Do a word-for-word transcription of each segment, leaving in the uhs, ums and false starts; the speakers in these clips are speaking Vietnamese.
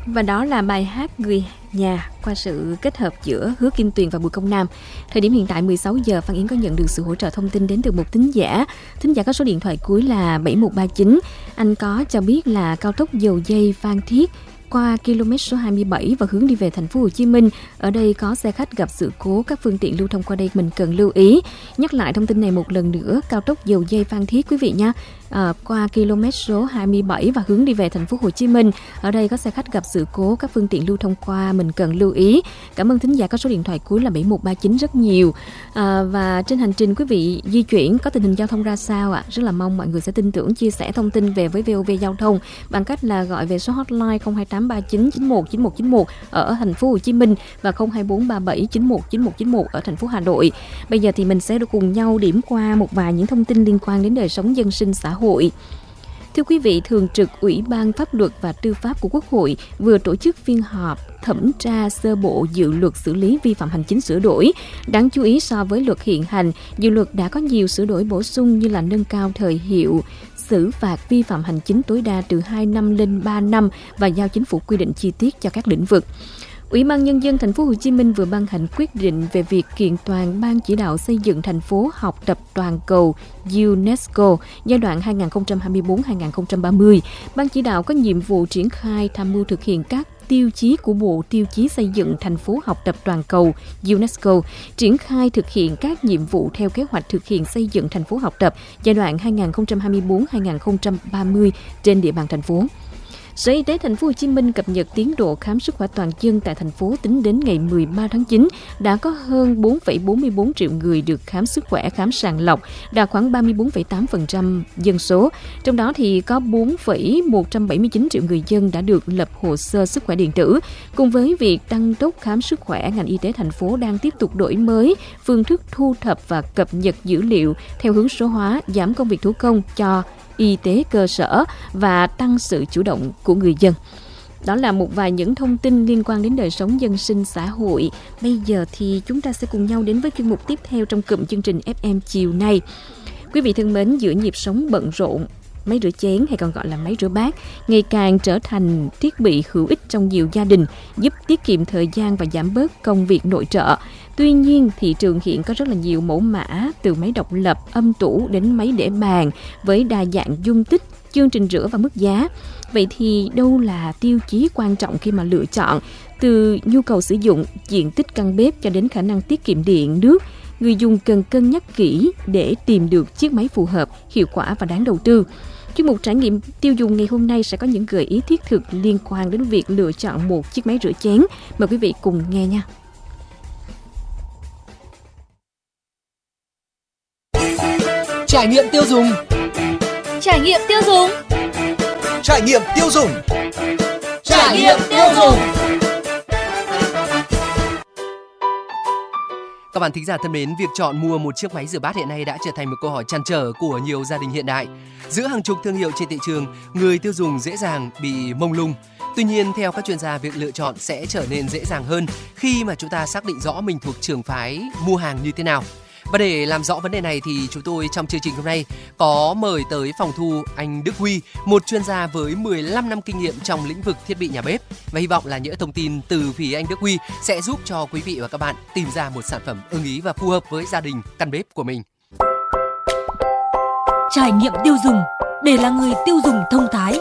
Và đó là bài hát Người Nhà qua sự kết hợp giữa Hứa Kim Tuyền và Bùi Công Nam. Thời điểm hiện tại mười sáu giờ, Phan Yến có nhận được sự hỗ trợ thông tin đến từ một thính giả. Thính giả có số điện thoại cuối là bảy một ba chín. Anh có cho biết là cao tốc dầu dây Phan Thiết qua km số hai mươi bảy và hướng đi về thành phố Hồ Chí Minh. Ở đây có xe khách gặp sự cố, các phương tiện lưu thông qua đây mình cần lưu ý. Nhắc lại thông tin này một lần nữa, cao tốc dầu dây Phan Thiết quý vị nha. À, qua km số hai mươi bảy và hướng đi về thành phố Hồ Chí Minh. Ở đây có xe khách gặp sự cố, các phương tiện lưu thông qua mình cần lưu ý. Cảm ơn thính giả có số điện thoại cuối là bảy một ba chín rất nhiều. À, và trên hành trình quý vị di chuyển có tình hình giao thông ra sao ạ? À? Rất là mong mọi người sẽ tin tưởng chia sẻ thông tin về với vê o vê Giao thông bằng cách là gọi về số hotline không hai tám ba chín chín một chín một chín một ở thành phố Hồ Chí Minh và không hai bốn ba bảy chín một chín một chín một ở thành phố Hà Nội. Bây giờ thì mình sẽ được cùng nhau điểm qua một vài những thông tin liên quan đến đời sống dân sinh xã hội. Thưa quý vị, Thường trực Ủy ban Pháp luật và Tư pháp của Quốc hội vừa tổ chức phiên họp thẩm tra sơ bộ dự luật xử lý vi phạm hành chính sửa đổi. Đáng chú ý so với luật hiện hành, dự luật đã có nhiều sửa đổi bổ sung như là nâng cao thời hiệu xử phạt vi phạm hành chính tối đa từ hai năm lên ba năm và giao chính phủ quy định chi tiết cho các lĩnh vực. Ủy ban Nhân dân Thành phố Hồ Chí Minh vừa ban hành quyết định về việc kiện toàn Ban chỉ đạo xây dựng thành phố học tập toàn cầu UNESCO giai đoạn hai nghìn không trăm hai mươi tư đến hai nghìn không trăm ba mươi. Ban chỉ đạo có nhiệm vụ triển khai tham mưu thực hiện các tiêu chí của Bộ Tiêu chí xây dựng thành phố học tập toàn cầu UNESCO, triển khai thực hiện các nhiệm vụ theo kế hoạch thực hiện xây dựng thành phố học tập giai đoạn hai nghìn không trăm hai mươi tư đến hai nghìn không trăm ba mươi trên địa bàn thành phố. Sở Y tế Thành phố Hồ Chí Minh cập nhật tiến độ khám sức khỏe toàn dân tại thành phố tính đến ngày mười ba tháng chín đã có hơn bốn phẩy bốn mươi tư triệu người được khám sức khỏe khám sàng lọc, đạt khoảng ba mươi tư phẩy tám phần trăm dân số. Trong đó thì có bốn phẩy một trăm bảy mươi chín triệu người dân đã được lập hồ sơ sức khỏe điện tử. Cùng với việc tăng tốc khám sức khỏe, ngành y tế thành phố đang tiếp tục đổi mới phương thức thu thập và cập nhật dữ liệu theo hướng số hóa, giảm công việc thủ công cho y tế cơ sở và tăng sự chủ động của người dân. Đó là một vài những thông tin liên quan đến đời sống dân sinh xã hội. Bây giờ thì chúng ta sẽ cùng nhau đến với chuyên mục tiếp theo trong cụm chương trình ép em chiều nay. Quý vị thân mến, giữa nhịp sống bận rộn, máy rửa chén hay còn gọi là máy rửa bát ngày càng trở thành thiết bị hữu ích trong nhiều gia đình, giúp tiết kiệm thời gian và giảm bớt công việc nội trợ. Tuy nhiên, thị trường hiện có rất là nhiều mẫu mã, từ máy độc lập, âm tủ đến máy để bàn với đa dạng dung tích, chương trình rửa và mức giá. Vậy thì đâu là tiêu chí quan trọng khi mà lựa chọn? Từ nhu cầu sử dụng, diện tích căn bếp cho đến khả năng tiết kiệm điện, nước, người dùng cần cân nhắc kỹ để tìm được chiếc máy phù hợp, hiệu quả và đáng đầu tư. Chuyên mục trải nghiệm tiêu dùng ngày hôm nay sẽ có những gợi ý thiết thực liên quan đến việc lựa chọn một chiếc máy rửa chén. Mời quý vị cùng nghe nha. Trải nghiệm tiêu dùng. Trải nghiệm tiêu dùng. Trải nghiệm tiêu dùng. Trải nghiệm tiêu dùng. Các bạn thính giả thân mến, việc chọn mua một chiếc máy rửa bát hiện nay đã trở thành một câu hỏi trăn trở của nhiều gia đình hiện đại. Giữa hàng chục thương hiệu trên thị trường, người tiêu dùng dễ dàng bị mông lung. Tuy nhiên, theo các chuyên gia, việc lựa chọn sẽ trở nên dễ dàng hơn khi mà chúng ta xác định rõ mình thuộc trường phái mua hàng như thế nào. Và để làm rõ vấn đề này thì chúng tôi trong chương trình hôm nay có mời tới phòng thu anh Đức Huy, một chuyên gia với mười lăm năm kinh nghiệm trong lĩnh vực thiết bị nhà bếp. Và hy vọng là những thông tin từ phía anh Đức Huy sẽ giúp cho quý vị và các bạn tìm ra một sản phẩm ưng ý và phù hợp với gia đình, căn bếp của mình. Trải nghiệm tiêu dùng để là người tiêu dùng thông thái.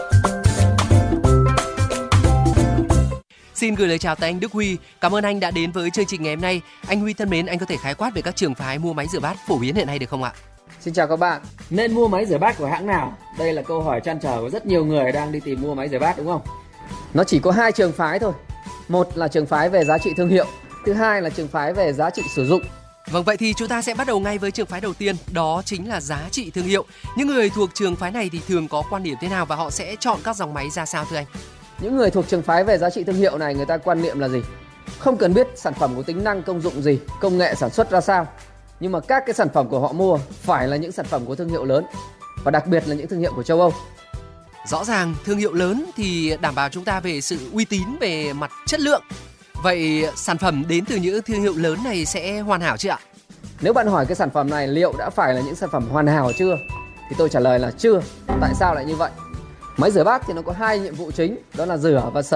Xin gửi lời chào tới anh Đức Huy. Cảm ơn anh đã đến với chương trình ngày hôm nay. Anh Huy thân mến, anh có thể khái quát về các trường phái mua máy rửa bát phổ biến hiện nay được không ạ? Xin chào các bạn. Nên mua máy rửa bát của hãng nào? Đây là câu hỏi trăn trở của rất nhiều người đang đi tìm mua máy rửa bát, đúng không? Nó chỉ có hai trường phái thôi. Một là trường phái về giá trị thương hiệu, thứ hai là trường phái về giá trị sử dụng. Vâng, vậy thì chúng ta sẽ bắt đầu ngay với trường phái đầu tiên, đó chính là giá trị thương hiệu. Những người thuộc trường phái này thì thường có quan điểm thế nào và họ sẽ chọn các dòng máy ra sao thưa anh? Những người thuộc trường phái về giá trị thương hiệu này, người ta quan niệm là gì? Không cần biết sản phẩm có tính năng, công dụng gì, công nghệ sản xuất ra sao, nhưng mà các cái sản phẩm của họ mua phải là những sản phẩm của thương hiệu lớn, và đặc biệt là những thương hiệu của châu Âu. Rõ ràng thương hiệu lớn thì đảm bảo chúng ta về sự uy tín về mặt chất lượng. Vậy sản phẩm đến từ những thương hiệu lớn này sẽ hoàn hảo chưa ạ? Nếu bạn hỏi cái sản phẩm này liệu đã phải là những sản phẩm hoàn hảo chưa, thì tôi trả lời là chưa. Tại sao lại như vậy? Máy rửa bát thì nó có hai nhiệm vụ chính, đó là rửa và sấy.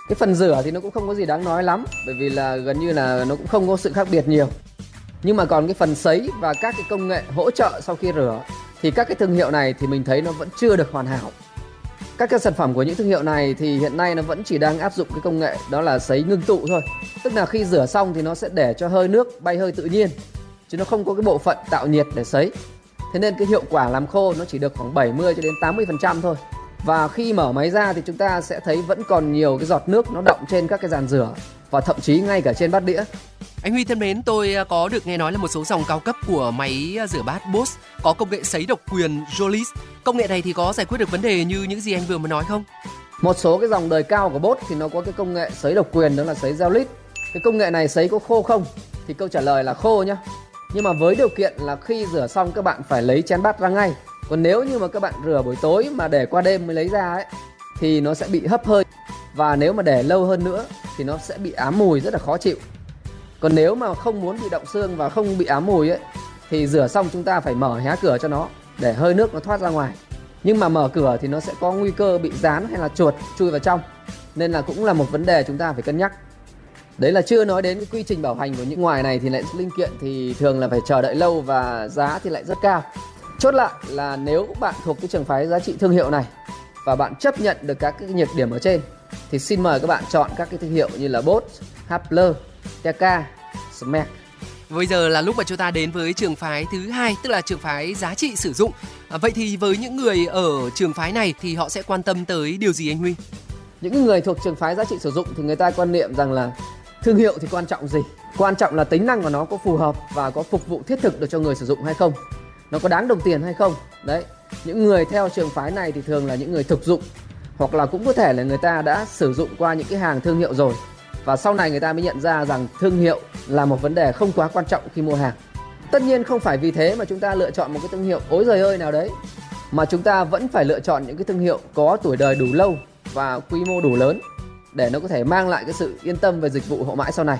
Cái phần rửa thì nó cũng không có gì đáng nói lắm, bởi vì là gần như là nó cũng không có sự khác biệt nhiều. Nhưng mà còn cái phần sấy và các cái công nghệ hỗ trợ sau khi rửa thì các cái thương hiệu này thì mình thấy nó vẫn chưa được hoàn hảo. Các cái sản phẩm của những thương hiệu này thì hiện nay nó vẫn chỉ đang áp dụng cái công nghệ đó là sấy ngưng tụ thôi. Tức là khi rửa xong thì nó sẽ để cho hơi nước bay hơi tự nhiên, chứ nó không có cái bộ phận tạo nhiệt để sấy. Thế nên cái hiệu quả làm khô nó chỉ được khoảng bảy mươi cho đến tám mươi phần trăm thôi. Và khi mở máy ra thì chúng ta sẽ thấy vẫn còn nhiều cái giọt nước nó đọng trên các cái dàn rửa và thậm chí ngay cả trên bát đĩa. Anh Huy thân mến, tôi có được nghe nói là một số dòng cao cấp của máy rửa bát Bosch có công nghệ sấy độc quyền Jolis. Công nghệ này thì có giải quyết được vấn đề như những gì anh vừa mới nói không? Một số cái dòng đời cao của Bosch thì nó có cái công nghệ sấy độc quyền, đó là sấy Jolis. Cái công nghệ này sấy có khô không? Thì câu trả lời là khô nhá. Nhưng mà với điều kiện là khi rửa xong các bạn phải lấy chén bát ra ngay. Còn nếu như mà các bạn rửa buổi tối mà để qua đêm mới lấy ra ấy thì nó sẽ bị hấp hơi. Và nếu mà để lâu hơn nữa thì nó sẽ bị ám mùi, rất là khó chịu. Còn nếu mà không muốn bị động xương và không bị ám mùi ấy thì rửa xong chúng ta phải mở hé cửa cho nó để hơi nước nó thoát ra ngoài. Nhưng mà mở cửa thì nó sẽ có nguy cơ bị dán hay là chuột chui vào trong, nên là cũng là một vấn đề chúng ta phải cân nhắc. Đấy là chưa nói đến cái quy trình bảo hành của những ngoài này thì lại linh kiện thì thường là phải chờ đợi lâu và giá thì lại rất cao. Chốt lại là nếu bạn thuộc cái trường phái giá trị thương hiệu này và bạn chấp nhận được các cái nhược điểm ở trên thì xin mời các bạn chọn các cái thương hiệu như là Bosch, Hapler, tê ca, Smec. Bây giờ là lúc mà chúng ta đến với trường phái thứ hai, tức là trường phái giá trị sử dụng. À, vậy thì với những người ở trường phái này thì họ sẽ quan tâm tới điều gì anh Huy? Những người thuộc trường phái giá trị sử dụng thì người ta quan niệm rằng là thương hiệu thì quan trọng gì? Quan trọng là tính năng của nó có phù hợp và có phục vụ thiết thực được cho người sử dụng hay không? Nó có đáng đồng tiền hay không? Đấy, những người theo trường phái này thì thường là những người thực dụng, hoặc là cũng có thể là người ta đã sử dụng qua những cái hàng thương hiệu rồi và sau này người ta mới nhận ra rằng thương hiệu là một vấn đề không quá quan trọng khi mua hàng. Tất nhiên không phải vì thế mà chúng ta lựa chọn một cái thương hiệu ối giời ơi nào đấy, mà chúng ta vẫn phải lựa chọn những cái thương hiệu có tuổi đời đủ lâu và quy mô đủ lớn để nó có thể mang lại cái sự yên tâm về dịch vụ hậu mãi sau này.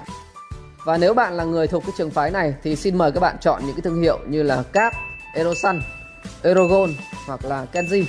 Và nếu bạn là người thuộc cái trường phái này thì xin mời các bạn chọn những cái thương hiệu như là Cap, Erosun, Erogold hoặc là Kenji.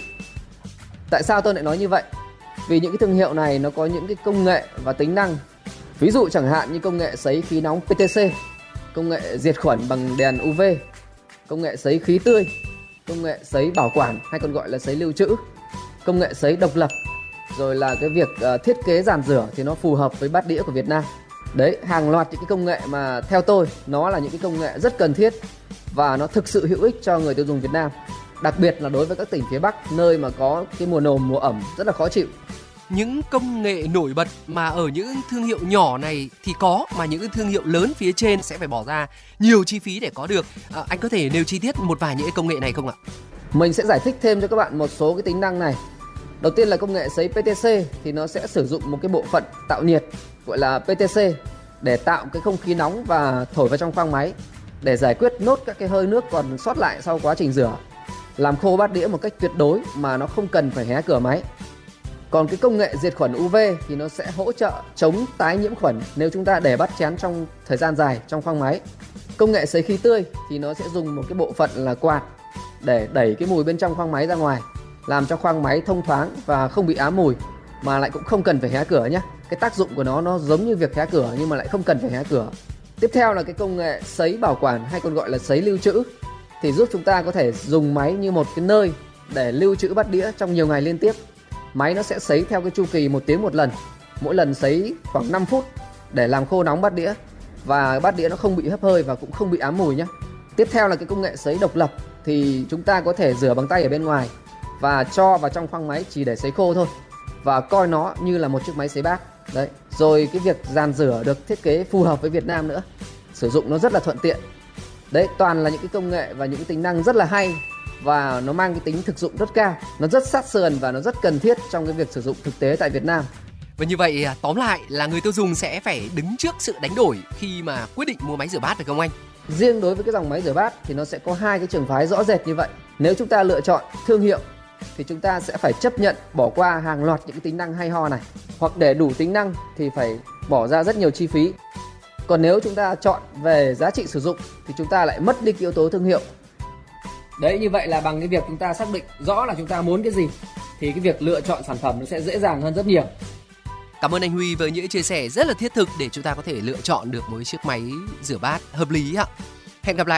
Tại sao tôi lại nói như vậy? Vì những cái thương hiệu này nó có những cái công nghệ và tính năng, ví dụ chẳng hạn như công nghệ sấy khí nóng pê tê xê, công nghệ diệt khuẩn bằng đèn u vê, công nghệ sấy khí tươi, công nghệ sấy bảo quản hay còn gọi là sấy lưu trữ, công nghệ sấy độc lập, rồi là cái việc uh, thiết kế dàn rửa thì nó phù hợp với bát đĩa của Việt Nam. Đấy, hàng loạt những cái công nghệ mà theo tôi nó là những cái công nghệ rất cần thiết và nó thực sự hữu ích cho người tiêu dùng Việt Nam, đặc biệt là đối với các tỉnh phía Bắc, nơi mà có cái mùa nồm, mùa ẩm rất là khó chịu. Những công nghệ nổi bật mà ở những thương hiệu nhỏ này thì có, mà những thương hiệu lớn phía trên sẽ phải bỏ ra nhiều chi phí để có được. À, anh có thể nêu chi tiết một vài những cái công nghệ này không ạ? Mình sẽ giải thích thêm cho các bạn một số cái tính năng này. Đầu tiên là công nghệ sấy pê tê xê thì nó sẽ sử dụng một cái bộ phận tạo nhiệt gọi là pê tê xê để tạo cái không khí nóng và thổi vào trong khoang máy để giải quyết nốt các cái hơi nước còn sót lại sau quá trình rửa, làm khô bát đĩa một cách tuyệt đối mà nó không cần phải hé cửa máy. Còn cái công nghệ diệt khuẩn u vê thì nó sẽ hỗ trợ chống tái nhiễm khuẩn nếu chúng ta để bát chén trong thời gian dài trong khoang máy. Công nghệ sấy khí tươi thì nó sẽ dùng một cái bộ phận là quạt để đẩy cái mùi bên trong khoang máy ra ngoài, làm cho khoang máy thông thoáng và không bị ám mùi, mà lại cũng không cần phải hé cửa nhé. Cái tác dụng của nó nó giống như việc hé cửa nhưng mà lại không cần phải hé cửa. Tiếp theo là cái công nghệ sấy bảo quản hay còn gọi là sấy lưu trữ thì giúp chúng ta có thể dùng máy như một cái nơi để lưu trữ bát đĩa trong nhiều ngày liên tiếp. Máy nó sẽ sấy theo cái chu kỳ một tiếng một lần, mỗi lần sấy khoảng năm phút để làm khô nóng bát đĩa và bát đĩa nó không bị hấp hơi và cũng không bị ám mùi nhé. Tiếp theo là cái công nghệ sấy độc lập thì chúng ta có thể rửa bằng tay ở bên ngoài và cho vào trong khoang máy chỉ để sấy khô thôi và coi nó như là một chiếc máy sấy bát. Đấy, rồi cái việc dàn rửa được thiết kế phù hợp với Việt Nam nữa, sử dụng nó rất là thuận tiện. Đấy, toàn là những cái công nghệ và những cái tính năng rất là hay và nó mang cái tính thực dụng rất cao, nó rất sát sườn và nó rất cần thiết trong cái việc sử dụng thực tế tại Việt Nam. Và như vậy tóm lại là người tiêu dùng sẽ phải đứng trước sự đánh đổi khi mà quyết định mua máy rửa bát, được không anh? Riêng đối với cái dòng máy rửa bát thì nó sẽ có hai cái trường phái rõ rệt như vậy. Nếu chúng ta lựa chọn thương hiệu thì chúng ta sẽ phải chấp nhận bỏ qua hàng loạt những cái tính năng hay ho này, hoặc để đủ tính năng thì phải bỏ ra rất nhiều chi phí. Còn nếu chúng ta chọn về giá trị sử dụng thì chúng ta lại mất đi cái yếu tố thương hiệu. Đấy, như vậy là bằng cái việc chúng ta xác định rõ là chúng ta muốn cái gì thì cái việc lựa chọn sản phẩm nó sẽ dễ dàng hơn rất nhiều. Cảm ơn anh Huy với những chia sẻ rất là thiết thực để chúng ta có thể lựa chọn được một chiếc máy rửa bát hợp lý ạ. Hẹn gặp lại